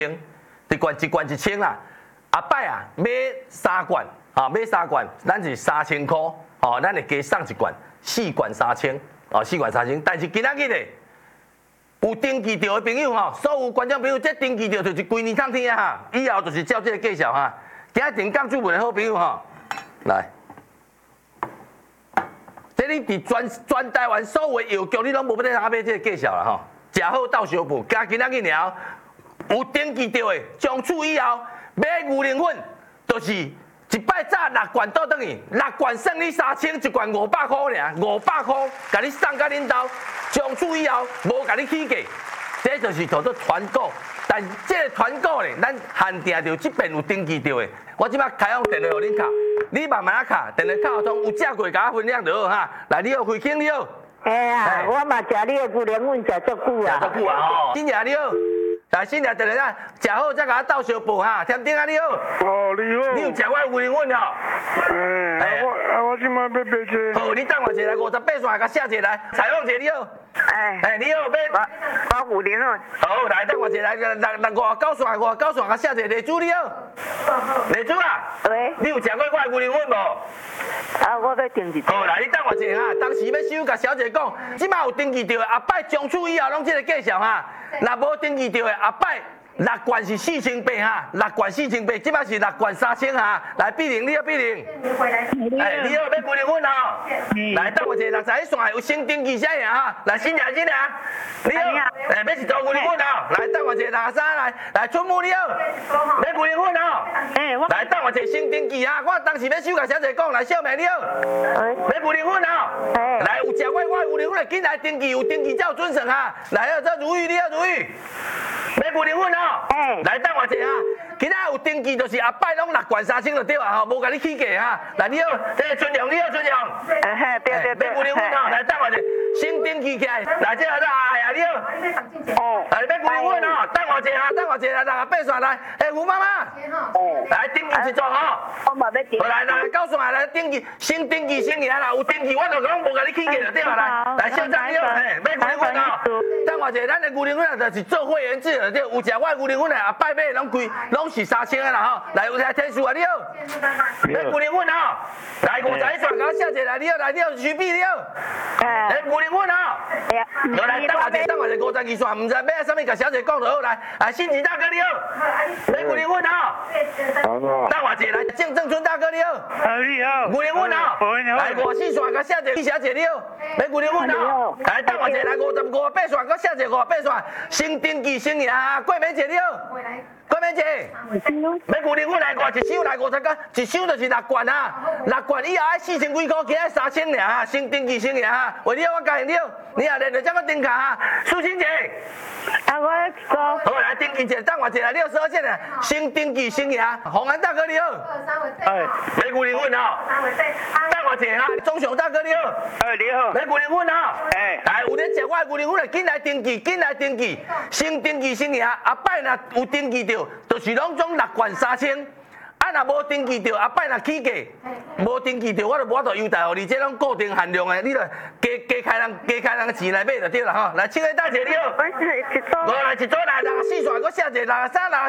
一罐1000啦。阿摆啊，买3罐，买3罐，咱是3000块，咱会加送1罐，4罐3000，4罐3000。但是今仔日咧，有登记到的朋友所有观众朋友，这登记到就是规年通天啊以后就是照这个计数哈。今仔定岗主文的好朋友来。这你伫全台湾所有药局，你拢无要哪买这个计数啦食好到相补，加今仔日了，有登记到的，从此以后买牛奶粉，就是一摆早6罐倒转去，6罐算你3000，1罐500块尔，500块，甲你送到恁兜，从此以后无甲你起价，这就是叫做团购。但这个团购咧，咱限定着这边有登记到的，我即摆开放电话互恁敲，你慢慢啊敲，电话敲通有食过，甲我分享就好哈。来，你好，开庆你好。 哎呀，我嘛食你的牛奶粉食足久啊。 食足久啊新爷你好，来新爷电话啦，食好再甲我斗相报哈。添丁啊你好。 哦你好。 你有食我牛奶粉哦？ 我即摆要买这。 好，你等我一下来58线甲写一下来，采访者你好。你好， 包牛奶粉。 好，来等我一下来59线甲写一下丽珠你好。丽珠啊。 喂。 你有食过我牛奶粉无？ 我要订一。 好，来你等我一下哈，当时要收甲小姐讲，即马有登记到的，阿摆从此以后拢这个计数哈，若无登记到的阿摆。6罐是4800哈，6罐4800，即摆是6罐3000哈。来，碧玲，你好，碧玲。你好，要牛奶粉哦。来，等我一下61线有先登记啥样哈？来，新娘，你好。要是做牛奶粉哦。来，等我一下63来，春木你好。要牛奶粉哦。来，等我一下先登记哈，我当时要收甲小姐讲，来，小妹你好。要牛奶粉哦。来，有食过我牛奶粉的，紧来登记，有登记才有准绳哈。来，这如意你好，如意。要牛奶粉哦。来等我一下哈，今仔有登记就是阿摆拢6罐3000就对啊无甲你起价哈。来你好，这个春阳你好，春阳。 对。 要牛奶粉哦，来等我一下，先登记起来。来这个哎呀你好。来要牛奶粉哦，等我一下来68线来，胡妈妈。来登记一组吼。 我嘛要订。 好来9线来登记，先登记先赢啦，有登记我就讲无甲你起价就对啊。来校长你好，要牛奶粉哦。等我一下，咱的牛奶粉就是做会员制的，有食我牛奶粉的，阿摆买拢是3000的啦吼。来有台天数啊，你好。要牛奶粉哦。来51线甲我写一下，你好，徐碧你好。要牛奶粉哦。好来，等我一下52线，唔知买啥物，甲小姐讲就好。来，新吉大哥你好。要牛奶粉哦。等我一下来，郑正春大哥你好。 你好。 牛奶粉哦。来54线甲写一下，李小姐你好。要牛奶粉哦。来，等我一下来58线，甲写一下58线，先登记先赢。桂梅姐你好。桂梅姐。要牛奶粉来一箱来50个，一箱就是6罐啊，6罐以后爱4000几块，今仔3000尔，先登记先赢哈。喂你好，我嘉颖你好，你啊连着这个登卡哈，苏青姐。 我说。 好来登记一下，等我一下来62线的，先登记先赢。洪安大哥你好。要牛奶粉哦。等我一下哈，钟雄大哥你好。 你好。 要牛奶粉哦。来有咧食我牛奶粉的，紧来登记，先登记先赢。阿摆若有登记到，就是拢总6罐3000。若无登记到，阿摆若起价，无登记到，我就优待互你，这种固定限量的，你就加开人的钱来买就对啦吼。来，亲爱大姐你好。我来一组来64线，我写一下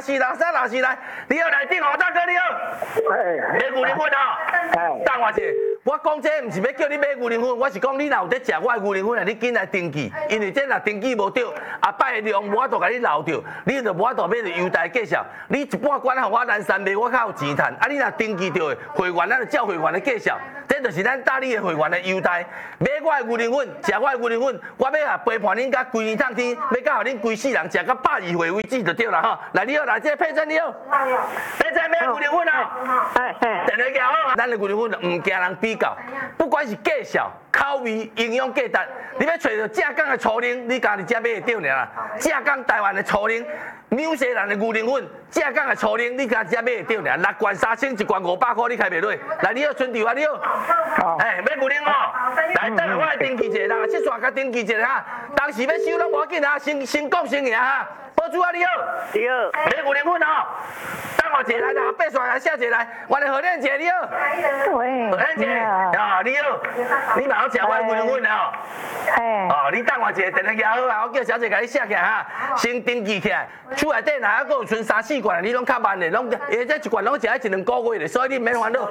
63来，你好来定豪大哥你好。要牛奶粉哦。等我一下，我讲这毋是要叫你买牛奶粉，我是讲你若有在食我的牛奶粉的，你紧来登记，因为这若登记无对，阿摆的量无法度甲你留着，你就无法度买着优待介绍。你一半罐互我南山卖，我较有钱赚。你若登记到的会员，咱就照会员的介绍，这就是咱大理的会员的优待。买我的牛奶粉，食我的牛奶粉，我要啊陪伴恁甲规年通天，要甲互恁规世人食到120岁为止就对啦吼。来你好，来这佩珍你好。佩珍买牛奶粉哦。电话交好，咱的牛奶粉唔惊人比较，不管是价小、口味、营养价值，你要找到正港的粗粮，你家己才买会到尔。正港台湾的粗粮，纽西兰的牛奶粉，正港的粗粮，你家己才买会到尔。6罐3000，一罐500块，你开袂落。来，你好，春潮啊，你好。要牛奶哦。来，等下我来登记一下，67线甲登记一下哈。当时要收拢无要紧啊，先讲先赢哈。保主啊，你好。 你好。 要牛奶粉哦。等我一下来，68线来写一下来。我的何亮姐你好。何亮姐。你好。你嘛好食我牛奶粉哦。你等我一下，电话交好啊，我叫小姐甲你写起来哈，先登记起来。 厝内底若还佫有剩3、4罐，你拢较慢的，拢这一罐拢食一2个月的，所以你免烦恼。